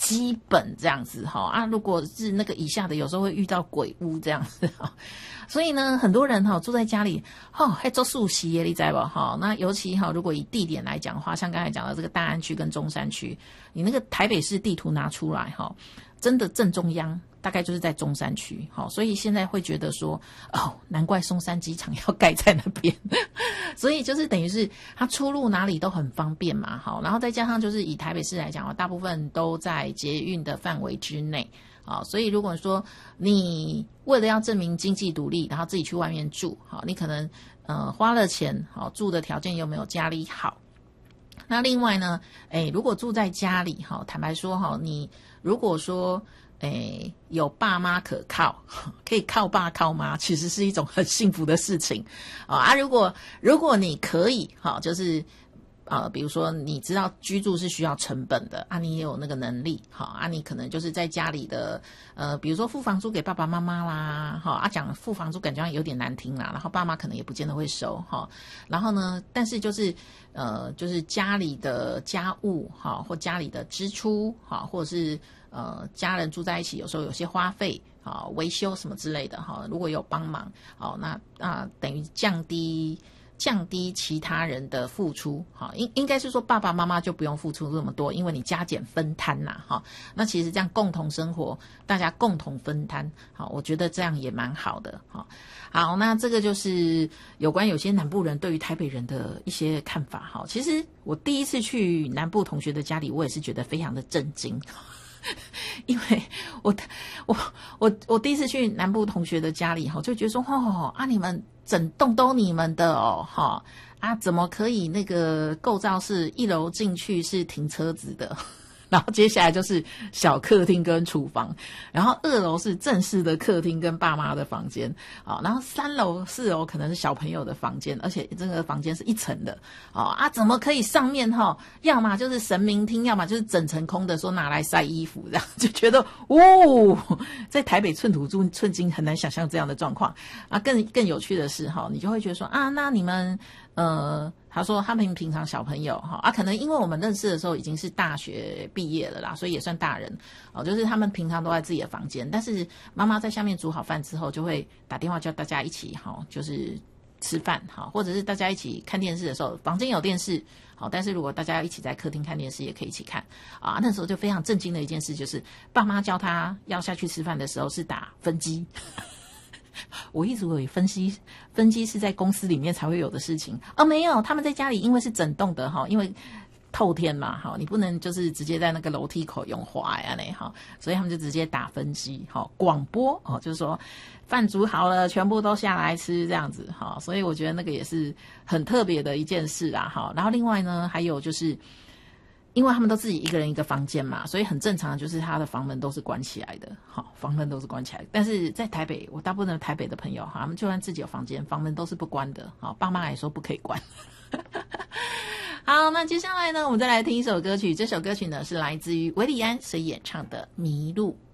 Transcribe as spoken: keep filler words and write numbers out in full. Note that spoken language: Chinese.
基本这样子哈啊，如果是那个以下的，有时候会遇到鬼屋这样子哈。所以呢，很多人哈住在家里，哦，还做素食耶，你知道哈？那尤其哈，如果以地点来讲的话，像刚才讲的这个大安区跟中山区，你那个台北市地图拿出来哈，真的正中央大概就是在中山区，好，所以现在会觉得说，哦，难怪松山机场要盖在那边，所以就是等于是它出入哪里都很方便嘛，好，然后再加上就是以台北市来讲，大部分都在捷运的范围之内。好，所以如果说你为了要证明经济独立，然后自己去外面住，好，你可能呃花了钱，好，住的条件又没有家里好。那另外呢，诶，如果住在家里，哈，坦白说哈，你如果说诶有爸妈可靠，可以靠爸靠妈，其实是一种很幸福的事情啊。如果如果你可以，哈，就是呃，比如说你知道居住是需要成本的啊，你也有那个能力，好啊，你可能就是在家里的呃，比如说付房租给爸爸妈妈啦，好啊，讲付房租感觉有点难听啦，然后爸妈可能也不见得会收哈，然后呢，但是就是呃，就是家里的家务哈，或家里的支出哈，或者是呃家人住在一起，有时候有些花费啊，维修什么之类的哈，如果有帮忙，好，那那等于降低。降低其他人的付出，好，应应该是说爸爸妈妈就不用付出这么多，因为你加减分摊呐，哈，那其实这样共同生活，大家共同分摊，好，我觉得这样也蛮好的，哈，好，那这个就是有关有些南部人对于台北人的一些看法，哈，其实我第一次去南部同学的家里，我也是觉得非常的震惊。因为我我我我第一次去南部同学的家里哈，就觉得说哦啊，你们整栋都你们的哦哈啊，怎么可以那个构造是一楼进去是停车子的？然后接下来就是小客厅跟厨房，然后二楼是正式的客厅跟爸妈的房间，啊，然后三楼、四楼可能是小朋友的房间，而且这个房间是一层的，啊啊，怎么可以上面哈，要么就是神明厅，要么就是整层空的，说拿来晒衣服，这样就觉得哦，在台北寸土寸金很难想象这样的状况啊。更更有趣的是哈，你就会觉得说啊，那你们呃。他说他们平常小朋友哈啊，可能因为我们认识的时候已经是大学毕业了啦，所以也算大人哦。就是他们平常都在自己的房间，但是妈妈在下面煮好饭之后，就会打电话叫大家一起哈，就是吃饭哈，或者是大家一起看电视的时候，房间有电视好，但是如果大家一起在客厅看电视，也可以一起看啊。那时候就非常震惊的一件事，就是爸妈叫他要下去吃饭的时候是打分机。我一直以为分析分析是在公司里面才会有的事情，哦，没有，他们在家里因为是整栋的哈，因为透天嘛哈，你不能就是直接在那个楼梯口用滑呀嘞哈，所以他们就直接打分析哈，广播哦，就是说饭煮好了，全部都下来吃这样子哈，所以我觉得那个也是很特别的一件事啊哈。然后另外呢，还有就是。因为他们都自己一个人一个房间嘛，所以很正常，就是他的房门都是关起来的，好，房门都是关起来的。但是在台北，我大部分的台北的朋友哈，他们就算自己有房间，房门都是不关的，好，爸妈也说不可以关。好，那接下来呢，我们再来听一首歌曲，这首歌曲呢是来自于韦礼安所演唱的《迷路》。